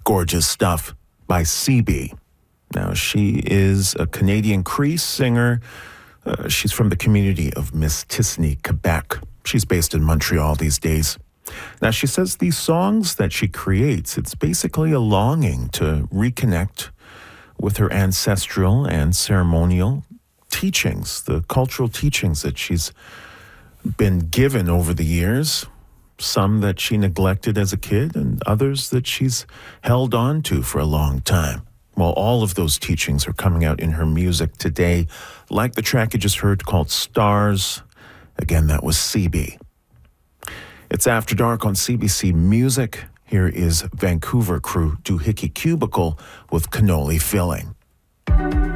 Gorgeous Stuff by CB. Now, she is a Canadian Cree singer. She's from the community of Mistassini, Quebec. She's based in Montreal these days. Now, she says these songs that she creates, it's basically a longing to reconnect with her ancestral and ceremonial teachings, the cultural teachings that she's been given over the years, some that she neglected as a kid and others that she's held on to for a long time. Well, all of those teachings are coming out in her music today, like the track you just heard called Stars. Again, that was CB. It's After Dark on CBC Music. Here is Vancouver crew Doohickey Cubicle with Cannoli Filling.